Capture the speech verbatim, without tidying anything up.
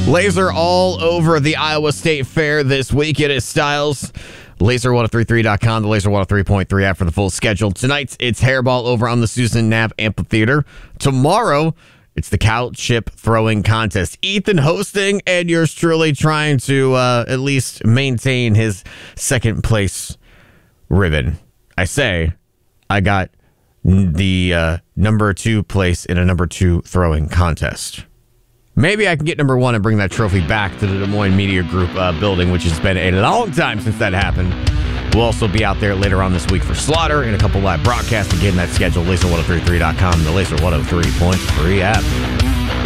Laser all over the Iowa State Fair this week. It is Styles. Laser ten thirty-three dot com, the Laser one oh three point three app for the full schedule. Tonight, it's Hairball over on the Susan Knapp Amphitheater. Tomorrow, it's the Cow Chip Throwing Contest. Ethan hosting, and yours truly trying to uh, at least maintain his second place ribbon. I say, I got the uh, number two place in a number two throwing contest. Maybe I can get number one and bring that trophy back to the Des Moines Media Group uh, building, which has been a long time since that happened. We'll also be out there later on this week for Slaughter and a couple live broadcasts. Again, that schedule, laser ten thirty-three dot com, the Laser one oh three point three app.